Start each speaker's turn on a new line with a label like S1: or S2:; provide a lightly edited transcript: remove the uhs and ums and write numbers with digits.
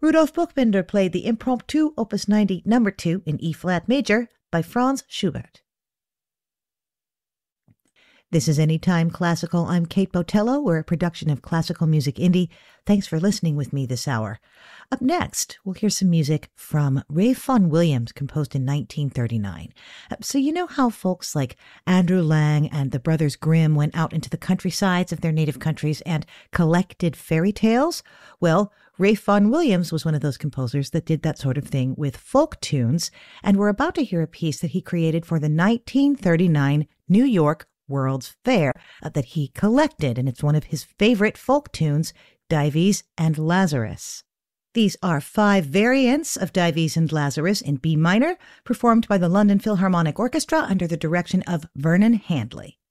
S1: Rudolf Buchbinder played the Impromptu Opus 90 No. 2 in E-flat major by Franz Schubert. This is Anytime Classical. I'm Kate Botello. We're a production of Classical Music Indie. Thanks for listening with me this hour. Up next, we'll hear some music from Ralph Vaughan Williams, composed in 1939. So you know how folks like Andrew Lang and the Brothers Grimm went out into the countrysides of their native countries and collected fairy tales? Well, Ralph Vaughan Williams was one of those composers that did that sort of thing with folk tunes, and we're about to hear a piece that he created for the 1939 New York World's Fair that he collected, and it's one of his favorite folk tunes, Dives and Lazarus. These are 5 variants of Dives and Lazarus in B minor, performed by the London Philharmonic Orchestra under the direction of Vernon Handley.